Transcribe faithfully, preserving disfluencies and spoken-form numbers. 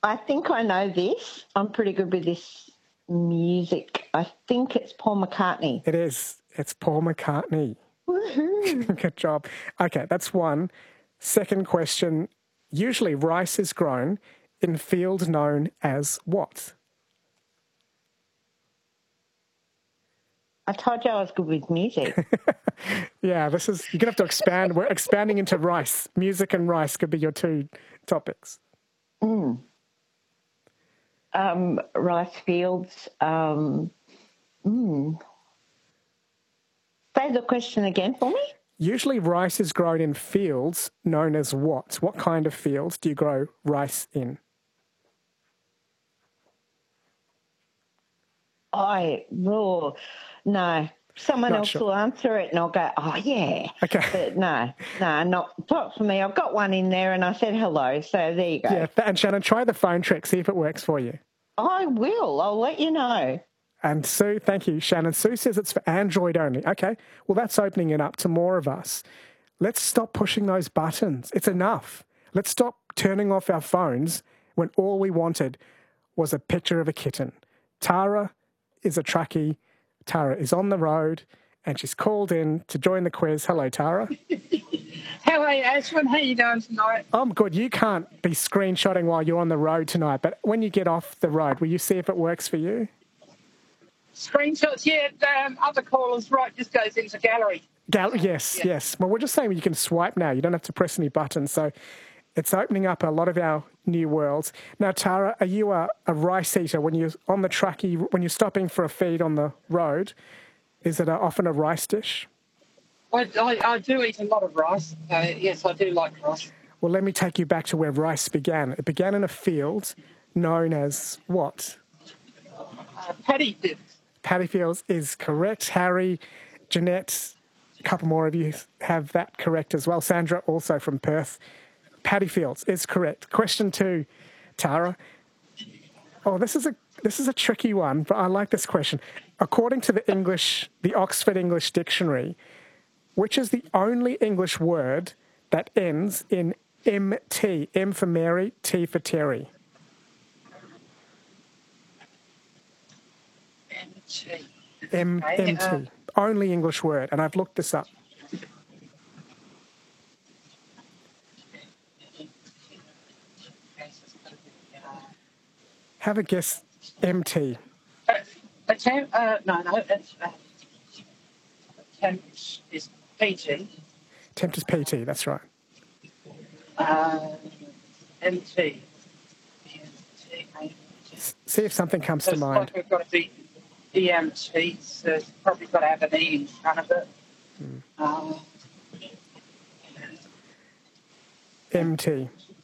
I think I know this. I'm pretty good with this music. I think it's Paul McCartney. It is. It's Paul McCartney. Woohoo! Good job. Okay, that's one. Second question. Usually rice is grown in field known as what? I told you I was good with music. Yeah, this is, you're going to have to expand. We're expanding into rice. Music and rice could be your two topics. Mm. Um, rice fields. Um, mm. Say the question again for me. Usually rice is grown in fields known as what? What kind of fields do you grow rice in? I will. No. Someone Not else sure. will answer it and I'll go, oh, yeah. Okay. But no, no, not, not for me. I've got one in there and I said hello, so there you go. Yeah, and Shannon, try the phone trick, see if it works for you. I will. I'll let you know. And Sue, thank you, Shannon. Sue says it's for Android only. Okay, well, that's opening it up to more of us. Let's stop pushing those buttons. It's enough. Let's stop turning off our phones when all we wanted was a picture of a kitten. Tara is a truckie. Tara is on the road and she's called in to join the quiz. Hello, Tara. How are you, Ashwin? How are you doing tonight? I'm good. You can't be screenshotting while you're on the road tonight, but when you get off the road, will you see if it works for you? Screenshots, yeah. Um, other callers, right, just goes into gallery. Gal- yes, yeah. yes. Well, we're just saying you can swipe now. You don't have to press any buttons. So it's opening up a lot of our new worlds. Now, Tara, are you a, a rice eater when you're on the truckie, when you're stopping for a feed on the road? Is it a, often a rice dish? I, I, I do eat a lot of rice. Uh, yes, I do like rice. Well, let me take you back to where rice began. It began in a field known as what? Uh, paddy fields. Paddy fields is correct. Harry, Jeanette, a couple more of you have that correct as well. Sandra, also from Perth. Paddy fields is correct. Question two, Tara. Oh, this is a this is a tricky one, but I like this question. According to the English, the Oxford English Dictionary, which is the only English word that ends in M T? M for Mary, T for Terry. M T. M- Okay, M T. uh, Only English word, and I've looked this up. Have a guess. M T. uh, attempt, uh, no, no, it's, uh, attempt is P T. Tempt is P T, that's right. Uh, M T. See if something comes to It's mind. like we've got to be E M T, so it's probably got to have an E in front of it. Mm. Uh, M T.